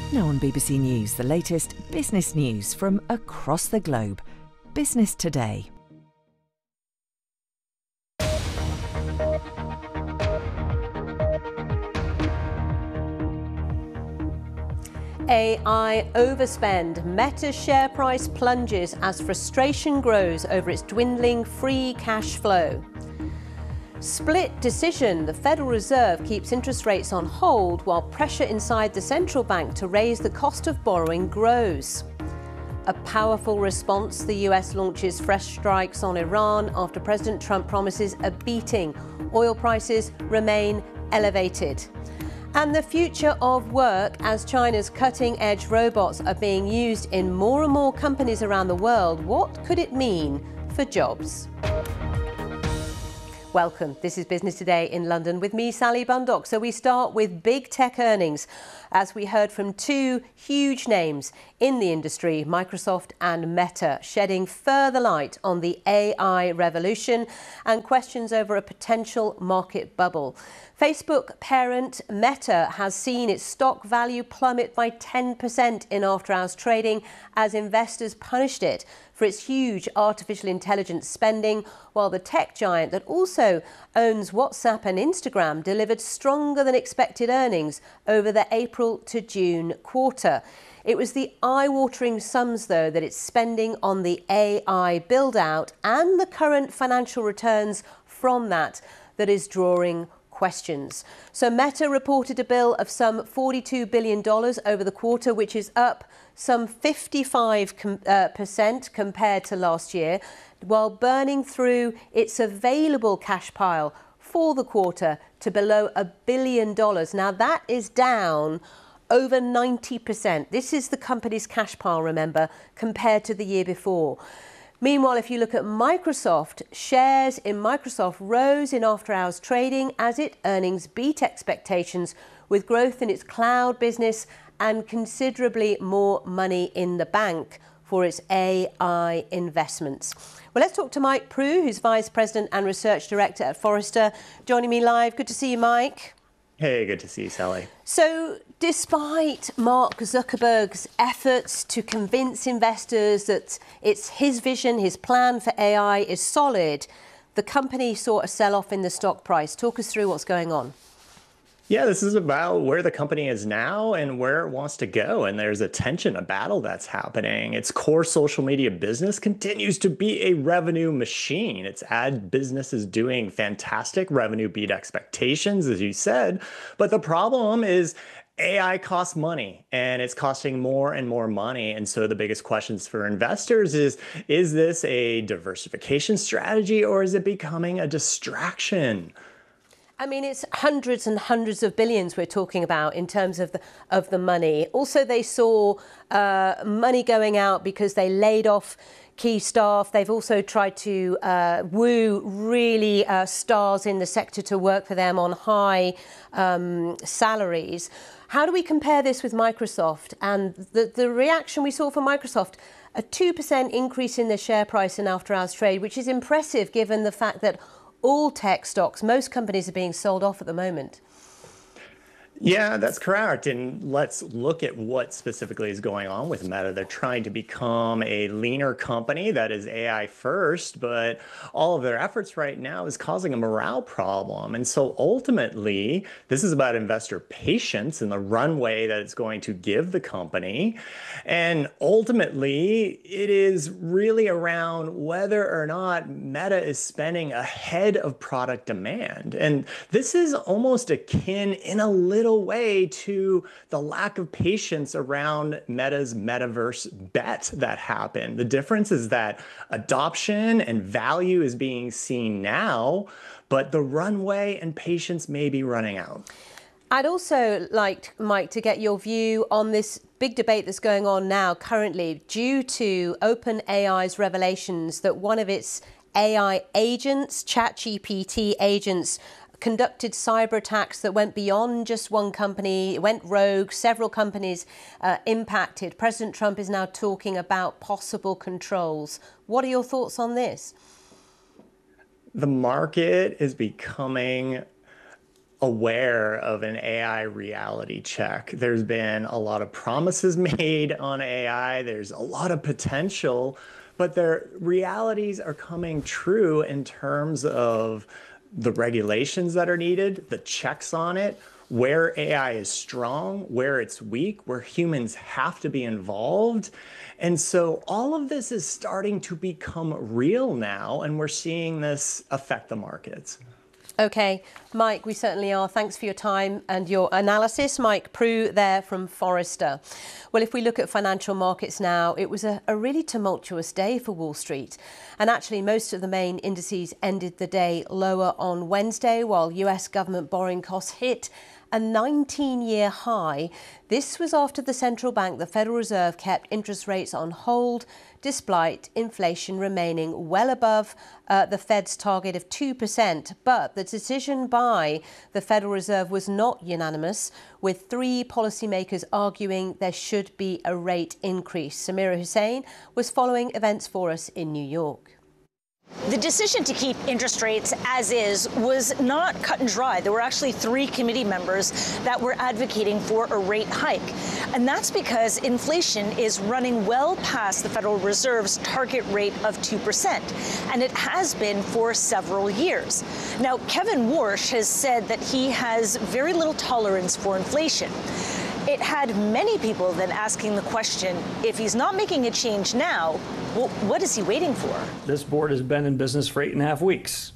Now on BBC News, the latest business news from across the globe. Business Today. AI overspend. Meta's share price plunges as frustration grows over its dwindling free cash flow. Split decision. The Federal Reserve keeps interest rates on hold while pressure inside the central bank to raise the cost of borrowing grows. A powerful response. The US launches fresh strikes on Iran after President Trump promises a beating. Oil prices remain elevated. And the future of work as China's cutting-edge robots are being used in more and more companies around the world. What could it mean for jobs? Welcome. This is Business Today in London with me, Sally Bundock. So we start with big tech earnings, as we heard from two huge names in the industry, Microsoft and Meta, shedding further light on the AI revolution and questions over a potential market bubble. Facebook parent Meta has seen its stock value plummet by 10% in after-hours trading as investors punished it for its huge artificial intelligence spending, while the tech giant that also owns WhatsApp and Instagram delivered stronger than expected earnings over the April to June quarter. It was the eye-watering sums, though, that it's spending on the AI build-out and the current financial returns from that is drawing questions. So Meta reported a bill of some $42 billion over the quarter, which is up some 55% compared to last year, while burning through its available cash pile for the quarter to below $1 billion. Now that is down over 90%. This is the company's cash pile, remember, compared to the year before. Meanwhile, if you look at Microsoft, shares in Microsoft rose in after-hours trading as its earnings beat expectations, with growth in its cloud business and considerably more money in the bank for its AI investments. Well, let's talk to Mike Proulx, who's Vice President and Research Director at Forrester, joining me live. Good to see you, Mike. Hey, good to see you, Sally. So, despite Mark Zuckerberg's efforts to convince investors that it's his vision, his plan for AI is solid, the company saw a sell-off in the stock price. Talk us through what's going on. Yeah, this is about where the company is now and where it wants to go. And there's a tension, a battle that's happening. Its core social media business continues to be a revenue machine. Its ad business is doing fantastic. Revenue beat expectations, as you said. But the problem is AI costs money, and it's costing more and more money. And so the biggest questions for investors is this a diversification strategy, or is it becoming a distraction? I mean, it's hundreds and hundreds of billions we're talking about in terms of the money. Also, they saw money going out because they laid off key staff. They've also tried to woo really stars in the sector to work for them on high salaries. How do we compare this with Microsoft? And the reaction we saw from Microsoft, a 2% increase in their share price in after-hours trade, which is impressive given the fact that all tech stocks, most companies are being sold off at the moment. Yeah, that's correct. And let's look at what specifically is going on with Meta. They're trying to become a leaner company that is AI first, but all of their efforts right now is causing a morale problem. And so ultimately, this is about investor patience and the runway that it's going to give the company. And ultimately, it is really around whether or not Meta is spending ahead of product demand. And this is almost akin in a little way to the lack of patience around Meta's metaverse bet that happened. The difference is that adoption and value is being seen now, but the runway and patience may be running out. I'd also like, Mike, to get your view on this big debate that's going on now currently due to OpenAI's revelations that one of its AI agents, ChatGPT agents, conducted cyber attacks that went beyond just one company, went rogue, several companies impacted. President Trump is now talking about possible controls. What are your thoughts on this? The market is becoming aware of an AI reality check. There's been a lot of promises made on AI. There's a lot of potential, but their realities are coming true in terms of the regulations that are needed, the checks on it, where AI is strong, where it's weak, where humans have to be involved. And so all of this is starting to become real now, and we're seeing this affect the markets. OK, Mike, we certainly are. Thanks for your time and your analysis. Mike Prew there from Forrester. Well, if we look at financial markets now, it was a really tumultuous day for Wall Street. And actually, most of the main indices ended the day lower on Wednesday, while US government borrowing costs hit a 19-year high. This was after the central bank, the Federal Reserve, kept interest rates on hold, despite inflation remaining well above the Fed's target of 2%. But the decision by the Federal Reserve was not unanimous, with 3 policymakers arguing there should be a rate increase. Samira Hussain was following events for us in New York. The decision to keep interest rates as is was not cut and dry. There were actually 3 committee members that were advocating for a rate hike. And that's because inflation is running well past the Federal Reserve's target rate of 2%. And it has been for several years. Now, Kevin Warsh has said that he has very little tolerance for inflation. It had many people then asking the question, if he's not making a change now, well, what is he waiting for? This board has been in business for 8.5 weeks.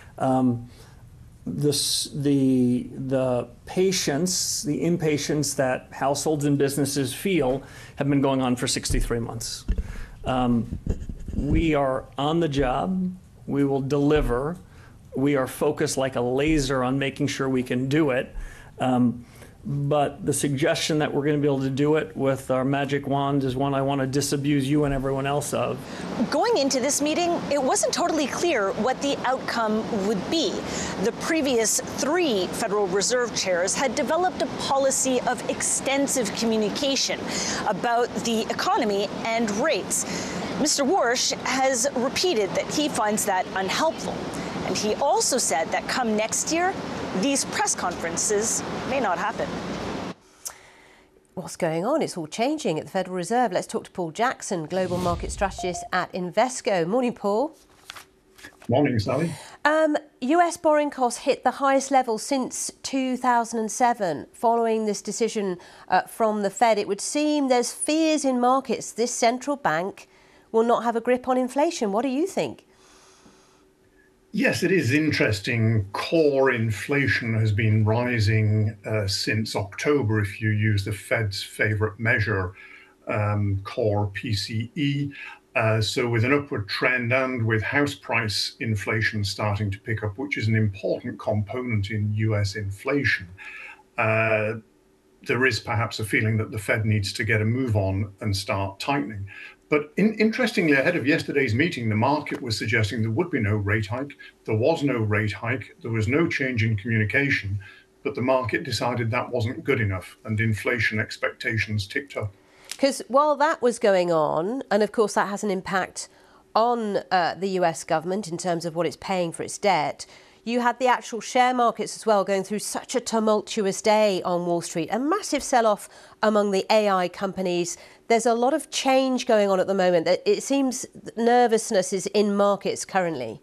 The patience, the impatience that households and businesses feel have been going on for 63 months. We are on the job. We will deliver. We are focused like a laser on making sure we can do it. But the suggestion that we're going to be able to do it with our magic wand is one I want to disabuse you and everyone else of. Going into this meeting, it wasn't totally clear what the outcome would be. The previous 3 Federal Reserve chairs had developed a policy of extensive communication about the economy and rates. Mr. Warsh has repeated that he finds that unhelpful. And he also said that come next year, these press conferences may not happen. What's going on? It's all changing at the Federal Reserve. Let's talk to Paul Jackson, Global Market Strategist at Invesco. Morning, Paul. Morning, Sally. US borrowing costs hit the highest level since 2007 following this decision from the Fed. It would seem there's fears in markets this central bank will not have a grip on inflation. What do you think? Yes, it is interesting. Core inflation has been rising since October, if you use the Fed's favorite measure, core PCE. So with an upward trend and with house price inflation starting to pick up, which is an important component in US inflation, there is perhaps a feeling that the Fed needs to get a move on and start tightening. But interestingly, ahead of yesterday's meeting, the market was suggesting there would be no rate hike. There was no rate hike. There was no change in communication. But the market decided that wasn't good enough, and inflation expectations ticked up. Because while that was going on, and of course that has an impact on the US government in terms of what it's paying for its debt, you had the actual share markets as well going through such a tumultuous day on Wall Street, a massive sell-off among the AI companies. There's a lot of change going on at the moment. It seems nervousness is in markets currently.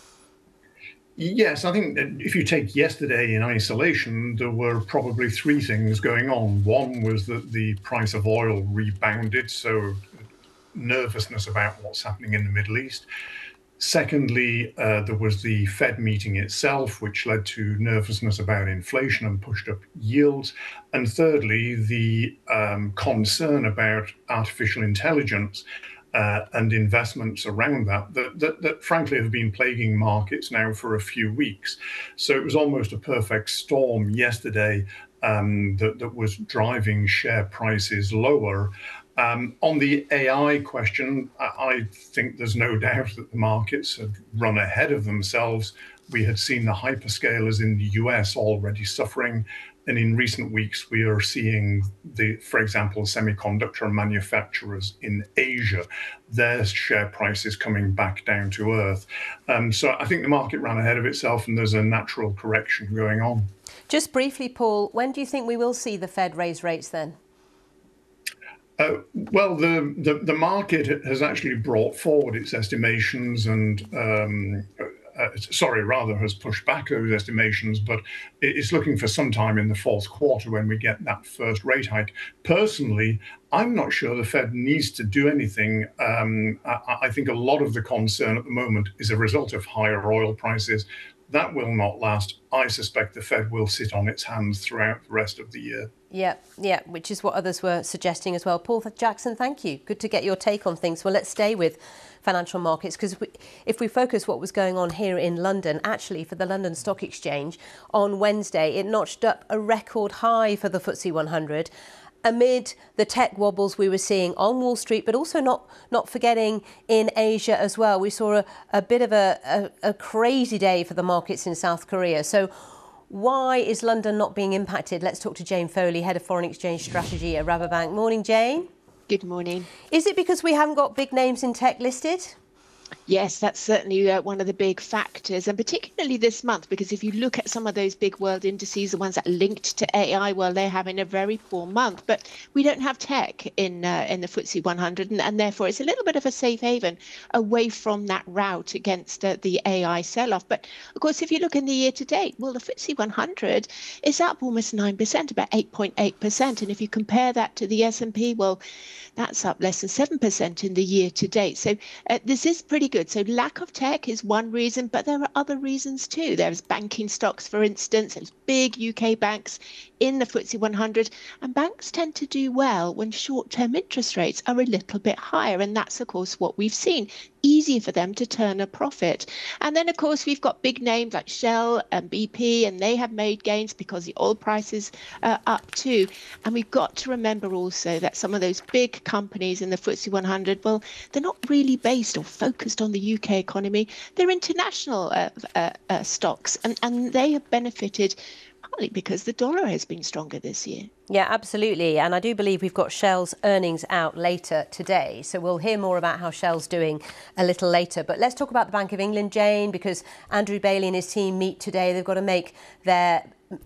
Yes, I think that if you take yesterday in isolation, there were probably 3 things going on. One was that the price of oil rebounded, so nervousness about what's happening in the Middle East. Secondly, there was the Fed meeting itself, which led to nervousness about inflation and pushed up yields. And thirdly, the concern about artificial intelligence and investments around that frankly have been plaguing markets now for a few weeks. So it was almost a perfect storm yesterday that was driving share prices lower. On the AI question, I think there's no doubt that the markets have run ahead of themselves. We had seen the hyperscalers in the US already suffering. And in recent weeks, we are seeing for example, semiconductor manufacturers in Asia, their share prices coming back down to earth. So I think the market ran ahead of itself and there's a natural correction going on. Just briefly, Paul, when do you think we will see the Fed raise rates then? Well, the market has actually brought forward its estimations and has pushed back those estimations, but it's looking for some time in the fourth quarter when we get that first rate hike. Personally, I'm not sure the Fed needs to do anything. I think a lot of the concern at the moment is a result of higher oil prices. That will not last. I suspect the Fed will sit on its hands throughout the rest of the year. Yeah, which is what others were suggesting as well. Paul Jackson, thank you. Good to get your take on things. Well, let's stay with financial markets, because if we focus what was going on here in London, actually for the London Stock Exchange on Wednesday, it notched up a record high for the FTSE 100 amid the tech wobbles we were seeing on Wall Street, but also not forgetting in Asia as well. We saw a bit of a crazy day for the markets in South Korea. So why is London not being impacted? Let's talk to Jane Foley, Head of Foreign Exchange Strategy at Rabobank. Morning, Jane. Good morning. Is it because we haven't got big names in tech listed? Yes, that's certainly one of the big factors, and particularly this month, because if you look at some of those big world indices, the ones that linked to AI, well, they're having a very poor month. But we don't have tech in the FTSE 100, and therefore it's a little bit of a safe haven away from that rout against the AI sell-off. But of course, if you look in the year to date, well, the FTSE 100 is up almost 9%, about 8.8%, and if you compare that to the S&P, well, that's up less than 7% in the year to date. So this is pretty good. So lack of tech is one reason, but there are other reasons too. There's banking stocks, for instance. There's big UK banks in the FTSE 100, and banks tend to do well when short-term interest rates are a little bit higher, and that's of course what we've seen. Easier for them to turn a profit. And then of course we've got big names like Shell and BP, and they have made gains because the oil prices are up too. And we've got to remember also that some of those big companies in the FTSE 100, well, they're not really based or focused on the UK economy. They're international stocks, and they have benefited partly because the dollar has been stronger this year. Yeah, absolutely. And I do believe we've got Shell's earnings out later today. So we'll hear more about how Shell's doing a little later. But let's talk about the Bank of England, Jane, because Andrew Bailey and his team meet today. They've got to make their,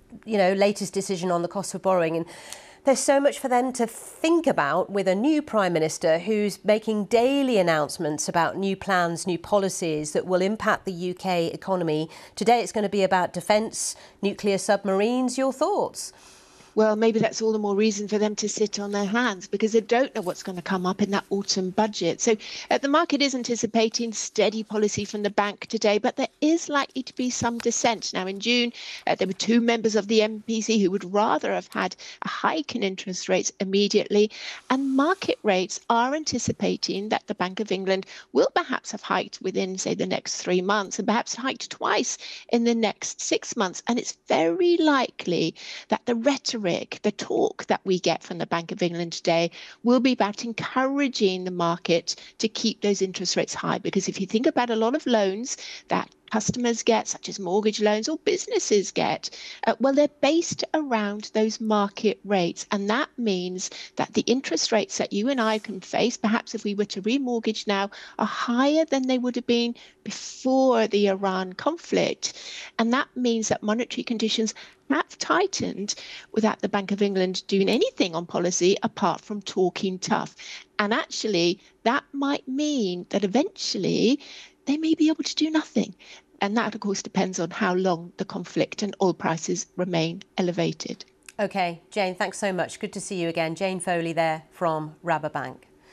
latest decision on the cost of borrowing. And there's so much for them to think about with a new Prime Minister who's making daily announcements about new plans, new policies that will impact the UK economy. Today it's going to be about defence, nuclear submarines. Your thoughts? Well, maybe that's all the more reason for them to sit on their hands, because they don't know what's going to come up in that autumn budget. So the market is anticipating steady policy from the bank today, but there is likely to be some dissent. Now, in June, there were two members of the MPC who would rather have had a hike in interest rates immediately. And market rates are anticipating that the Bank of England will perhaps have hiked within, say, the next 3 months, and perhaps hiked twice in the next 6 months. And it's very likely that the rhetoric, the talk that we get from the Bank of England today will be about encouraging the market to keep those interest rates high. Because if you think about a lot of loans that customers get, such as mortgage loans, or businesses get, well, they're based around those market rates. And that means that the interest rates that you and I can face, perhaps if we were to remortgage now, are higher than they would have been before the Iran conflict. And that means that monetary conditions have tightened without the Bank of England doing anything on policy apart from talking tough. And actually, that might mean that eventually they may be able to do nothing. And that, of course, depends on how long the conflict and oil prices remain elevated. OK, Jane, thanks so much. Good to see you again. Jane Foley there from Rabobank.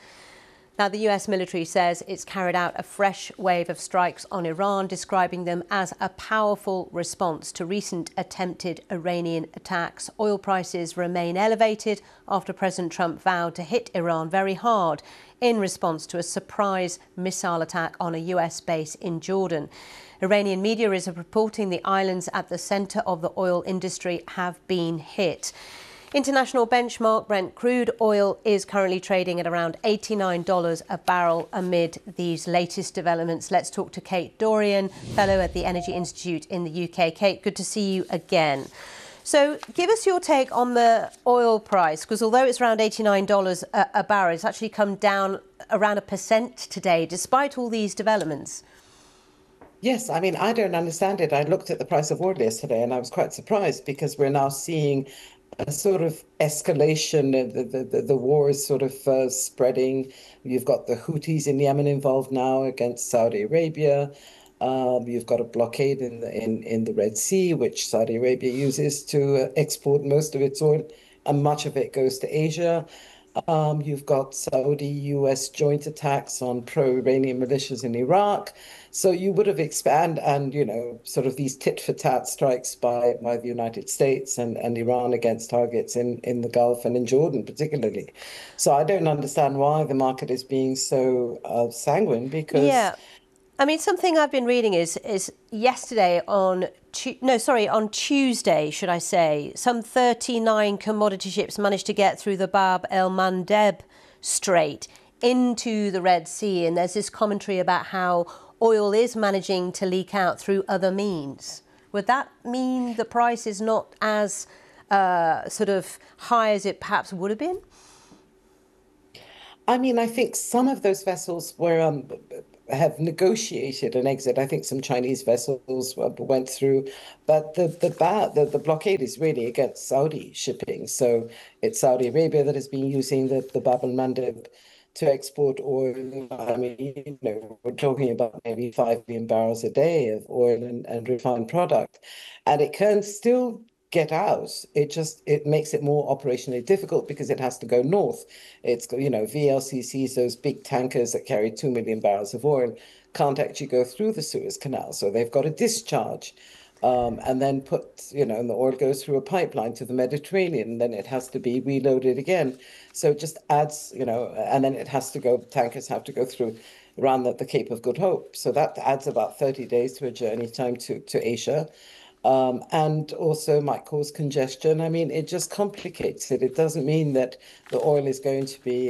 Now, the US military says it's carried out a fresh wave of strikes on Iran, describing them as a powerful response to recent attempted Iranian attacks. Oil prices remain elevated after President Trump vowed to hit Iran very hard in response to a surprise missile attack on a US base in Jordan. Iranian media is reporting the islands at the centre of the oil industry have been hit. International benchmark Brent crude oil is currently trading at around $89 a barrel amid these latest developments. Let's talk to Kate Dorian, fellow at the Energy Institute in the UK. Kate, good to see you again. So give us your take on the oil price, because although it's around $89 a barrel, it's actually come down around 1% today, despite all these developments. Yes, I mean, I don't understand it. I looked at the price of oil yesterday and I was quite surprised because we're now seeing a sort of escalation. The war is sort of spreading. You've got the Houthis in Yemen involved now against Saudi Arabia. You've got a blockade in the Red Sea, which Saudi Arabia uses to export most of its oil, and much of it goes to Asia. You've got Saudi-US joint attacks on pro-Iranian militias in Iraq. So you would have expanded, and sort of these tit-for-tat strikes by the United States and Iran against targets in the Gulf and in Jordan particularly. So I don't understand why the market is being so sanguine, because yeah. I mean, something I've been reading is yesterday on Tuesday, should I say, some 39 commodity ships managed to get through the Bab el-Mandeb Strait into the Red Sea. And there's this commentary about how oil is managing to leak out through other means. Would that mean the price is not as sort of high as it perhaps would have been? I mean, I think some of those vessels have negotiated an exit. I think some Chinese vessels went through, but the blockade is really against Saudi shipping. So it's Saudi Arabia that has been using the Bab el-Mandeb to export oil. I mean, we're talking about maybe 5 million barrels a day of oil and refined product, and it can still get out. It makes it more operationally difficult because it has to go north. It's VLCCs, those big tankers that carry 2 million barrels of oil, can't actually go through the Suez Canal, so they've got to discharge and then and the oil goes through a pipeline to the Mediterranean, and then it has to be reloaded again. So it just adds, and then it has to go, tankers have to go through around the Cape of Good Hope. So that adds about 30 days to a journey time to Asia. And also might cause congestion. I mean, it just complicates it. It doesn't mean that the oil is going to be,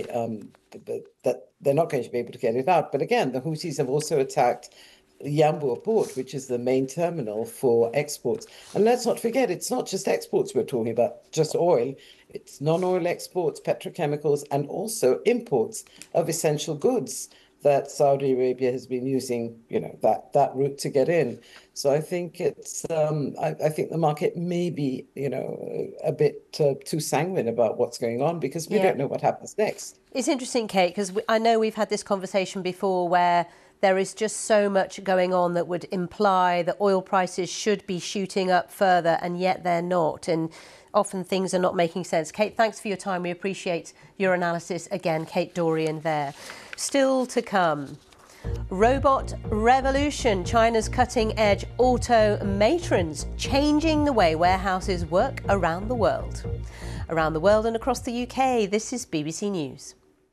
that they're not going to be able to get it out. But again, the Houthis have also attacked Yanbu port, which is the main terminal for exports. And let's not forget, it's not just exports we're talking about, just oil. It's non-oil exports, petrochemicals, and also imports of essential goods that Saudi Arabia has been using, that route to get in. So I think it's, I think the market may be, a bit too sanguine about what's going on, because we don't know what happens next. It's interesting, Kate, because I know we've had this conversation before where there is just so much going on that would imply that oil prices should be shooting up further, and yet they're not. And often things are not making sense. Kate, thanks for your time. We appreciate your analysis. Again, Kate Dorian there. Still to come. Robot revolution. China's cutting-edge automatrons changing the way warehouses work around the world. Around the world and across the UK, this is BBC News.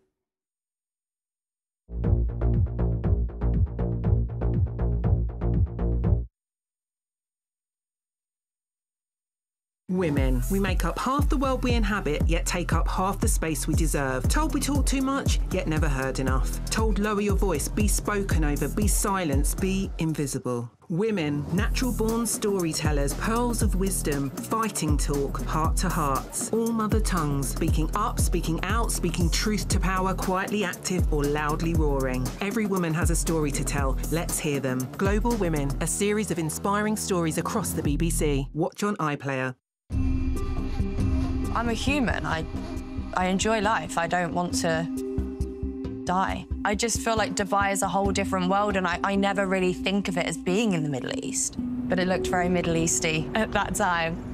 Women. We make up half the world we inhabit, yet take up half the space we deserve. Told we talk too much, yet never heard enough. Told lower your voice, be spoken over, be silenced, be invisible. Women, natural-born storytellers, pearls of wisdom, fighting talk, heart to hearts. All mother tongues, speaking up, speaking out, speaking truth to power, quietly active or loudly roaring. Every woman has a story to tell. Let's hear them. Global Women, a series of inspiring stories across the BBC. Watch on iPlayer. I'm a human. I enjoy life. I don't want to die. I just feel like Dubai is a whole different world, and I never really think of it as being in the Middle East. But it looked very Middle Easty at that time.